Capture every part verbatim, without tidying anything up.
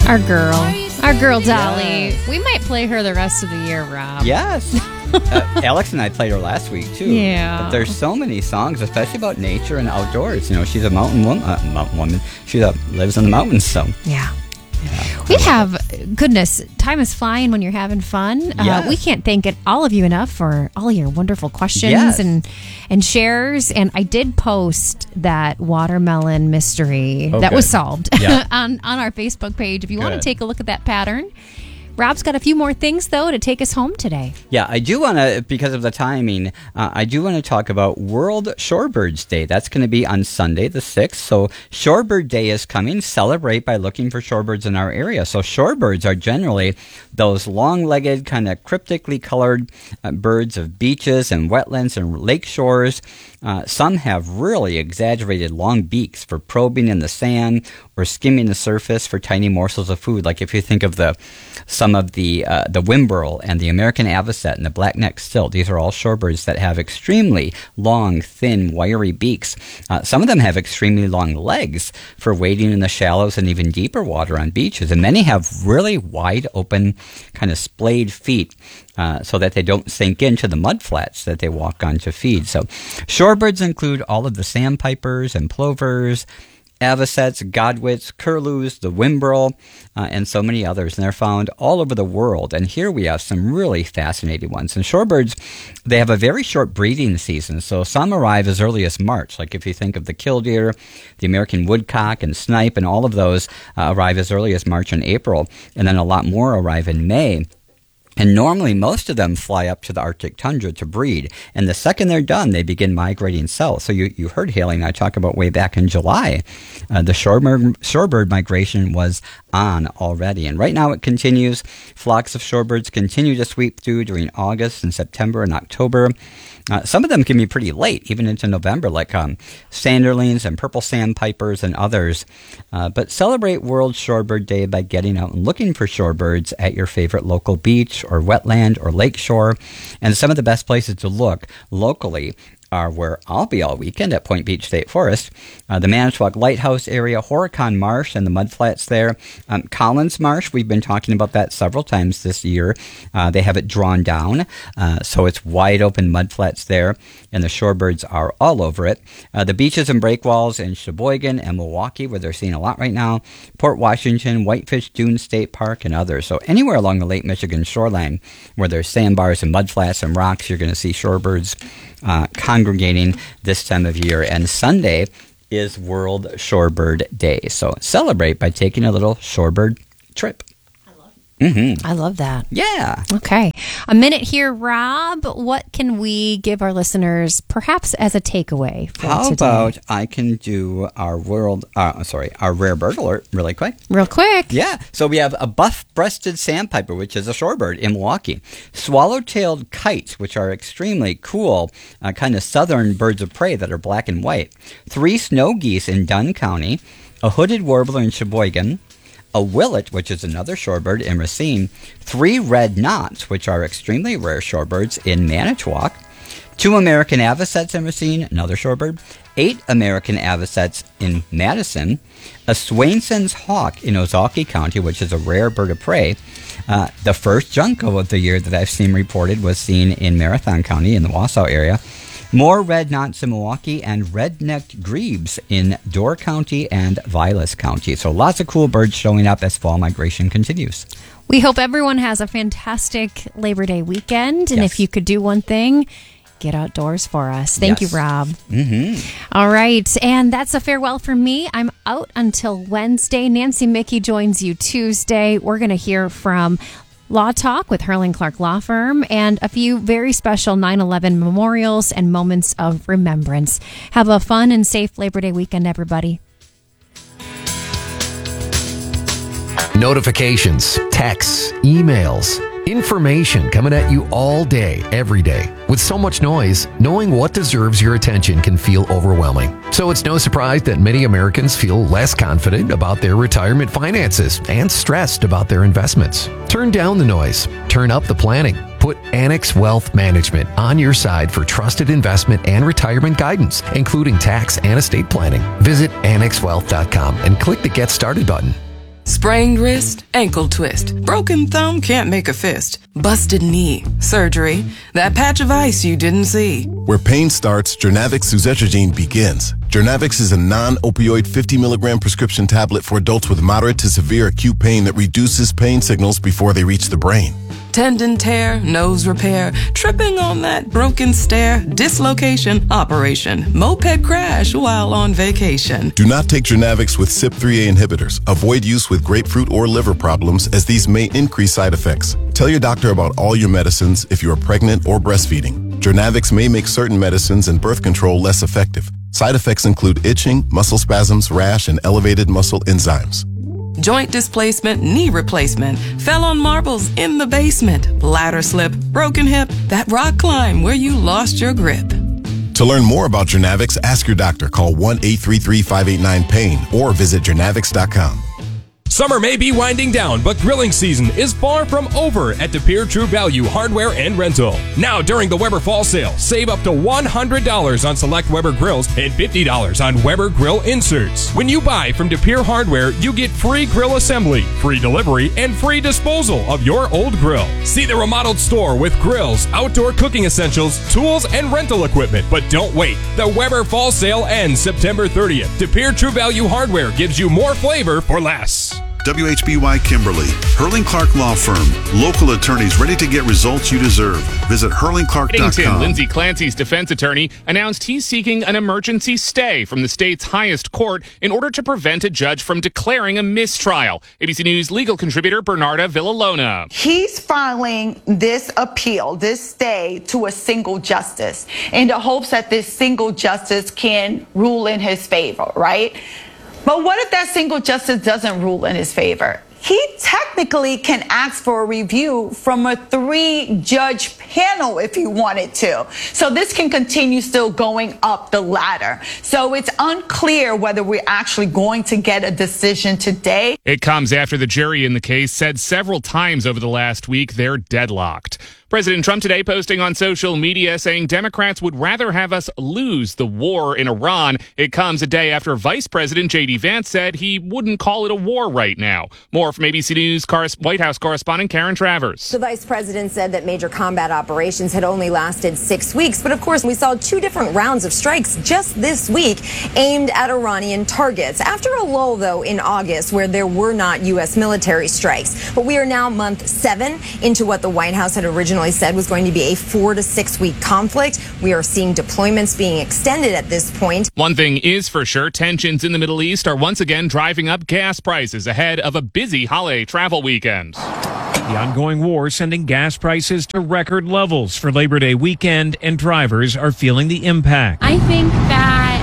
Our girl. Our girl, Dolly. Yes. We might play her the rest of the year, Rob. Yes. uh, Alex and I played her last week, too. Yeah. But there's so many songs, especially about nature and outdoors. You know, she's a mountain woman. Uh, mountain woman. She uh, lives in the mountains, so. Yeah. Yeah. We have, goodness, time is flying when you're having fun. Yes. Uh, we can't thank it, all of you enough for all your wonderful questions Yes. and and shares. And I did post that watermelon mystery Oh, that good. was solved Yeah. on, on our Facebook page. If you want to Good. take a look at that pattern. Rob's got a few more things, though, to take us home today. Yeah, I do want to, because of the timing, uh, I do want to talk about World Shorebirds Day. That's going to be on Sunday, the sixth. So Shorebird Day is coming. Celebrate by looking for shorebirds in our area. So shorebirds are generally those long-legged, kind of cryptically colored uh, birds of beaches and wetlands and lake shores. Uh, some have really exaggerated long beaks for probing in the sand or skimming the surface for tiny morsels of food. Like if you think of the some of the uh, the whimbrel and the American avocet and the black-necked stilt, these are all shorebirds that have extremely long, thin, wiry beaks. Uh, some of them have extremely long legs for wading in the shallows and even deeper water on beaches, and many have really wide open, kind of splayed feet. Uh, so that they don't sink into the mud flats that they walk on to feed. So shorebirds include all of the sandpipers and plovers, avocets, godwits, curlews, the whimbrel, uh, and so many others. And they're found all over the world. And here we have some really fascinating ones. And shorebirds, they have a very short breeding season. So some arrive as early as March. Like if you think of the killdeer, the American woodcock, and snipe, and all of those uh, arrive as early as March and April. And then a lot more arrive in May. And normally, most of them fly up to the Arctic tundra to breed. And the second they're done, they begin migrating south. So you, you heard Haley and I talk about way back in July. Uh, the shorebird, shorebird migration was on already. And right now it continues. Flocks of shorebirds continue to sweep through during August and September and October. Uh, some of them can be pretty late, even into November, like um, sanderlings and purple sandpipers and others. Uh, but celebrate World Shorebird Day by getting out and looking for shorebirds at your favorite local beach or wetland or lake shore. And some of the best places to look locally are where I'll be all weekend at Point Beach State Forest, uh, the Manitowoc Lighthouse area, Horicon Marsh and the mudflats there, um, Collins Marsh. We've been talking about that several times this year. Uh, they have it drawn down, uh, so it's wide open mudflats there, and the shorebirds are all over it. Uh, the beaches and breakwalls in Sheboygan and Milwaukee, where they're seeing a lot right now, Port Washington, Whitefish Dune State Park, and others. So anywhere along the Lake Michigan shoreline where there's sandbars and mudflats and rocks, you're going to see shorebirds Uh, congregating this time of year. And Sunday is World Shorebird Day. So celebrate by taking a little shorebird trip. Mm-hmm. I love that. Yeah. Okay. A minute here, Rob. What can we give our listeners perhaps as a takeaway for How today? about I can do our world, uh, sorry, our rare bird alert really quick. Real quick. Yeah. So we have a buff-breasted sandpiper, which is a shorebird in Milwaukee. Swallow-tailed kites, which are extremely cool, uh, kind of southern birds of prey that are black and white. Three snow geese in Dunn County. A hooded warbler in Sheboygan. A willet, which is another shorebird in Racine, three red knots, which are extremely rare shorebirds in Manitowoc, two American avocets in Racine, another shorebird, eight American avocets in Madison, a Swainson's hawk in Ozaukee County, which is a rare bird of prey. Uh, the first junco of the year that I've seen reported was seen in Marathon County in the Wausau area. More red knots in Milwaukee and red-necked grebes in Door County and Vilas County. So lots of cool birds showing up as fall migration continues. We hope everyone has a fantastic Labor Day weekend. And Yes. if you could do one thing, get outdoors for us. Thank Yes. you, Rob. Mm-hmm. All right. And that's a farewell from me. I'm out until Wednesday. Nancy Mickey joins you Tuesday. We're going to hear from Law Talk with Hurling Clark Law Firm and a few very special nine eleven memorials and moments of remembrance. Have a fun and safe Labor Day weekend, everybody. Notifications, texts, emails, information coming at you all day, every day. With so much noise, knowing what deserves your attention can feel overwhelming. So it's no surprise that many Americans feel less confident about their retirement finances and stressed about their investments. Turn down the noise. Turn up the planning. Put Annex Wealth Management on your side for trusted investment and retirement guidance, including tax and estate planning. Visit annex wealth dot com and click the Get Started button. Sprained wrist, ankle twist, broken thumb can't make a fist, busted knee, surgery, that patch of ice you didn't see. Where pain starts, Journavx suzetrigine begins. Journavx is a non-opioid fifty milligram prescription tablet for adults with moderate to severe acute pain that reduces pain signals before they reach the brain. Tendon tear, nose repair, tripping on that broken stair, dislocation, operation, moped crash while on vacation. Do not take Journavx with C Y P three A inhibitors. Avoid use with grapefruit or liver problems, as these may increase side effects. Tell your doctor about all your medicines if you are pregnant or breastfeeding. Journavx may make certain medicines and birth control less effective. Side effects include itching, muscle spasms, rash, and elevated muscle enzymes. Joint displacement, knee replacement, fell on marbles in the basement, ladder slip, broken hip, that rock climb where you lost your grip. To learn more about Journavx, ask your doctor. Call one eight three three, five eight nine, pain or visit journavx dot com. Summer may be winding down, but grilling season is far from over at De Pere True Value Hardware and Rental. Now during the Weber Fall Sale, save up to one hundred dollars on select Weber grills and fifty dollars on Weber grill inserts. When you buy from De Pere Hardware, you get free grill assembly, free delivery, and free disposal of your old grill. See the remodeled store with grills, outdoor cooking essentials, tools, and rental equipment. But don't wait. The Weber Fall Sale ends September thirtieth. De Pere True Value Hardware gives you more flavor for less. W H B Y Kimberly, Hurling Clark Law Firm. Local attorneys ready to get results you deserve. Visit hurling clark dot com. Lindsey Clancy's defense attorney announced he's seeking an emergency stay from the state's highest court in order to prevent a judge from declaring a mistrial. A B C News legal contributor Bernarda Villalona. He's filing this appeal, this stay, to a single justice in the hopes that this single justice can rule in his favor, right? But what if that single justice doesn't rule in his favor? He technically can ask for a review from a three-judge panel if he wanted to. So this can continue still going up the ladder. So it's unclear whether we're actually going to get a decision today. It comes after the jury in the case said several times over the last week they're deadlocked. President Trump today posting on social media saying Democrats would rather have us lose the war in Iran. It comes a day after Vice President J D Vance said he wouldn't call it a war right now. More from A B C News White House correspondent Karen Travers. The vice president said that major combat operations had only lasted six weeks. But of course, we saw two different rounds of strikes just this week aimed at Iranian targets. After a lull, though, in August where there were not U S military strikes. But we are now month seven into what the White House had originally said was going to be a four to six week conflict. We are seeing deployments being extended at this point. One thing is for sure, tensions in the Middle East are once again driving up gas prices ahead of a busy holiday travel weekend. The ongoing war sending gas prices to record levels for Labor Day weekend, and drivers are feeling the impact. I think that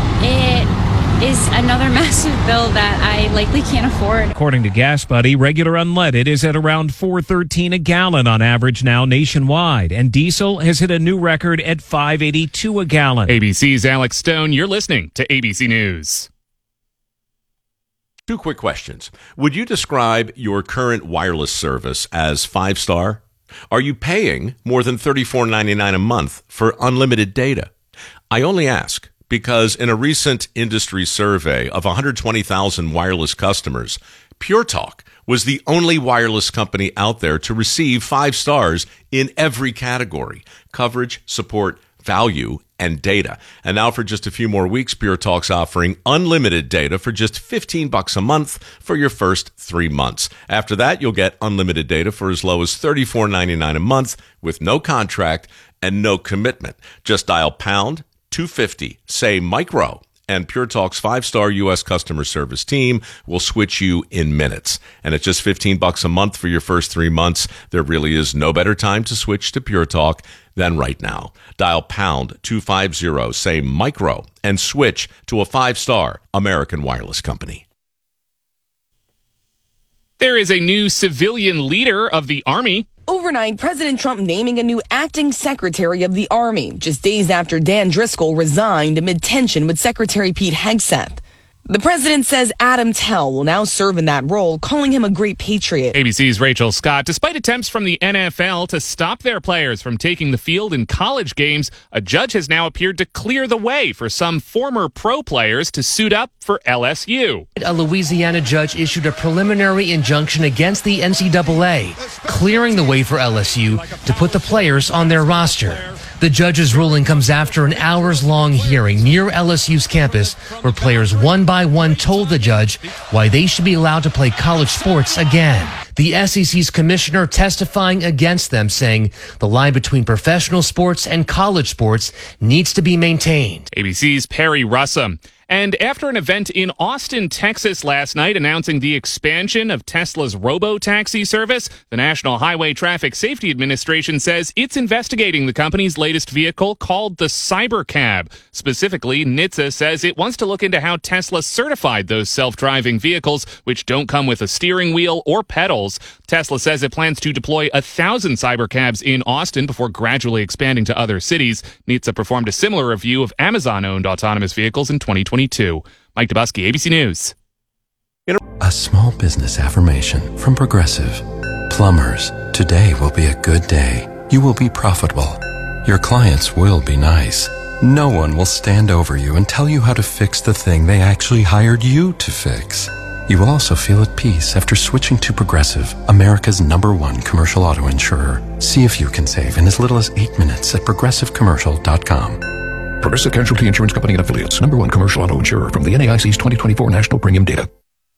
it is another massive bill that I likely can't afford. According to Gas Buddy, regular unleaded is at around four thirteen a gallon on average now nationwide, and diesel has hit a new record at five eighty-two a gallon. A B C's Alex Stone, you're listening to A B C News. Two quick questions. Would you describe your current wireless service as five-star? Are you paying more than thirty-four ninety-nine a month for unlimited data? I only ask because in a recent industry survey of one hundred twenty thousand wireless customers, Pure Talk was the only wireless company out there to receive five stars in every category: coverage, support, value, and data. And now for just a few more weeks, Pure Talk's offering unlimited data for just fifteen bucks a month for your first three months. After that, you'll get unlimited data for as low as thirty-four ninety-nine a month with no contract and no commitment. Just dial pound two fifty, say micro, and Pure Talk's five-star U S customer service team will switch you in minutes. And at just fifteen bucks a month for your first three months, there really is no better time to switch to Pure Talk than right now. Dial pound two fifty, say micro, and switch to a five-star American wireless company. There is a new civilian leader of the Army. Overnight, President Trump naming a new acting secretary of the Army, just days after Dan Driscoll resigned amid tension with Secretary Pete Hegseth. The president says Adam Tell will now serve in that role, calling him a great patriot. A B C's Rachel Scott. Despite attempts from the N F L to stop their players from taking the field in college games, a judge has now appeared to clear the way for some former pro players to suit up for L S U. A Louisiana judge issued a preliminary injunction against the N C double A, clearing the way for L S U to put the players on their roster. The judge's ruling comes after an hours-long hearing near L S U's campus where players one by one told the judge why they should be allowed to play college sports again. The S E C's commissioner testifying against them, saying the line between professional sports and college sports needs to be maintained. A B C's Perry Russum. And after an event in Austin, Texas last night announcing the expansion of Tesla's robo-taxi service, the National Highway Traffic Safety Administration says it's investigating the company's latest vehicle called the Cybercab. Specifically, N H T S A says it wants to look into how Tesla certified those self-driving vehicles, which don't come with a steering wheel or pedals. Tesla says it plans to deploy a thousand Cybercabs in Austin before gradually expanding to other cities. N H T S A performed a similar review of Amazon-owned autonomous vehicles in twenty twenty-two. Mike Dubusky, A B C News. A small business affirmation from Progressive. Plumbers, today will be a good day. You will be profitable. Your clients will be nice. No one will stand over you and tell you how to fix the thing they actually hired you to fix. You will also feel at peace after switching to Progressive, America's number one commercial auto insurer. See if you can save in as little as eight minutes at progressive commercial dot com. Progressive Casualty Insurance Company and Affiliates, number one commercial auto insurer from the N A I C's twenty twenty-four National Premium Data.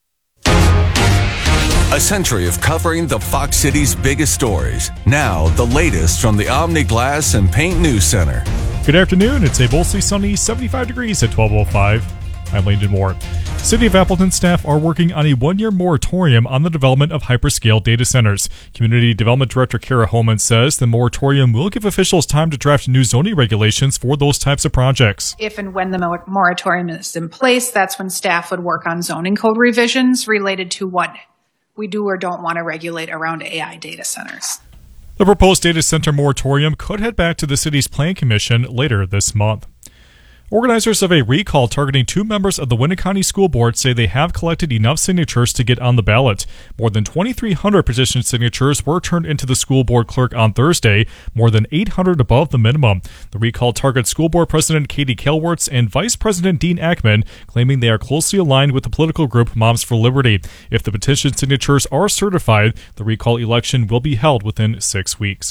A century of covering the Fox City's biggest stories. Now, the latest from the Omni Glass and Paint News Center. Good afternoon. It's a mostly sunny seventy-five degrees at twelve oh five. I'm Landon Moore. City of Appleton staff are working on a one-year moratorium on the development of hyperscale data centers. Community Development Director Kara Holman says the moratorium will give officials time to draft new zoning regulations for those types of projects. If and when the moratorium is in place, that's when staff would work on zoning code revisions related to what we do or don't want to regulate around A I data centers. The proposed data center moratorium could head back to the city's Plan Commission later this month. Organizers of a recall targeting two members of the Winneconne School Board say they have collected enough signatures to get on the ballot. More than twenty-three hundred petition signatures were turned into the school board clerk on Thursday, more than eight hundred above the minimum. The recall targets school board president Katie Kelwartz and vice president Dean Ackman, claiming they are closely aligned with the political group Moms for Liberty. If the petition signatures are certified, the recall election will be held within six weeks.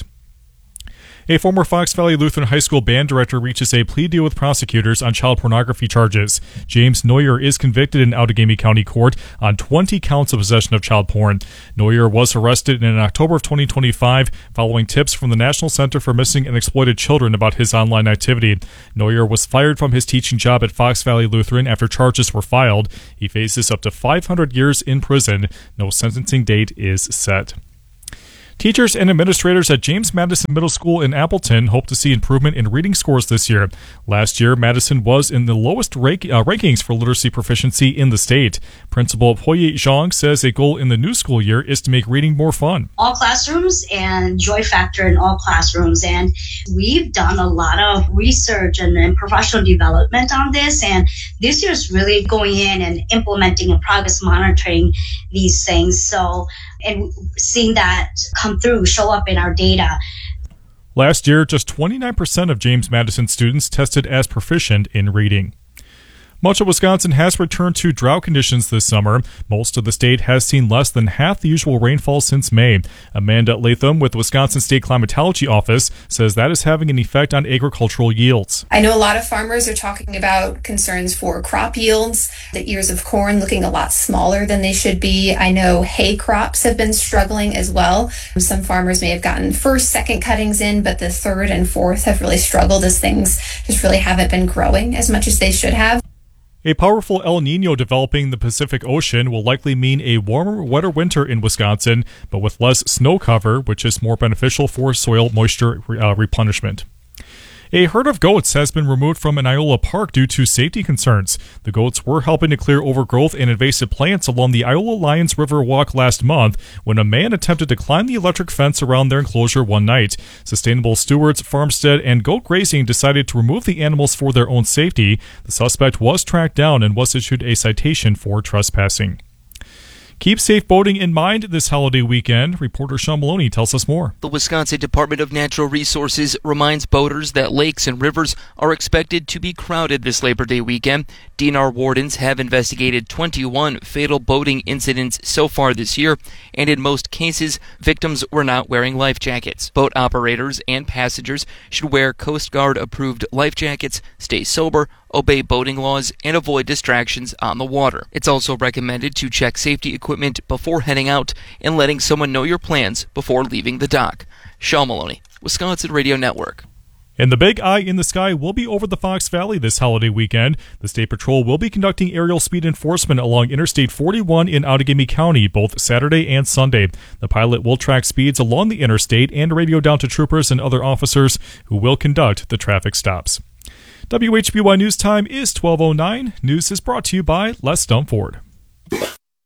A former Fox Valley Lutheran High School band director reaches a plea deal with prosecutors on child pornography charges. James Neuer is convicted in Outagamie County Court on twenty counts of possession of child porn. Neuer was arrested in October of twenty twenty-five following tips from the National Center for Missing and Exploited Children about his online activity. Neuer was fired from his teaching job at Fox Valley Lutheran after charges were filed. He faces up to five hundred years in prison. No sentencing date is set. Teachers and administrators at James Madison Middle School in Appleton hope to see improvement in reading scores this year. Last year, Madison was in the lowest rank, uh, rankings for literacy proficiency in the state. Principal Poye Zhang says a goal in the new school year is to make reading more fun. All classrooms and joy factor in all classrooms. And we've done a lot of research and, and professional development on this. And this year is really going in and implementing and progress monitoring these things. So, and seeing that come through, show up in our data. Last year, just twenty-nine percent of James Madison students tested as proficient in reading. Much of Wisconsin has returned to drought conditions this summer. Most of the state has seen less than half the usual rainfall since May. Amanda Latham with the Wisconsin State Climatology Office says that is having an effect on agricultural yields. I know a lot of farmers are talking about concerns for crop yields, the ears of corn looking a lot smaller than they should be. I know hay crops have been struggling as well. Some farmers may have gotten first, second cuttings in, but the third and fourth have really struggled as things just really haven't been growing as much as they should have. A powerful El Nino developing the Pacific Ocean will likely mean a warmer, wetter winter in Wisconsin, but with less snow cover, which is more beneficial for soil moisture uh, replenishment. A herd of goats has been removed from an Iola park due to safety concerns. The goats were helping to clear overgrowth and invasive plants along the Iola Lions River Walk last month when a man attempted to climb the electric fence around their enclosure one night. Sustainable Stewards, Farmstead, and Goat Grazing decided to remove the animals for their own safety. The suspect was tracked down and was issued a citation for trespassing. Keep safe boating in mind this holiday weekend. Reporter Sean Maloney tells us more. The Wisconsin Department of Natural Resources reminds boaters that lakes and rivers are expected to be crowded this Labor Day weekend. D N R wardens have investigated twenty-one fatal boating incidents so far this year, and in most cases, victims were not wearing life jackets. Boat operators and passengers should wear Coast Guard-approved life jackets, stay sober, obey boating laws, and avoid distractions on the water. It's also recommended to check safety equipment before heading out and letting someone know your plans before leaving the dock. Sean Maloney, Wisconsin Radio Network. And the big eye in the sky will be over the Fox Valley this holiday weekend. The State Patrol will be conducting aerial speed enforcement along Interstate forty-one in Outagamie County both Saturday and Sunday. The pilot will track speeds along the interstate and radio down to troopers and other officers who will conduct the traffic stops. W H B Y News Time is twelve oh nine. News is brought to you by Les Dunford.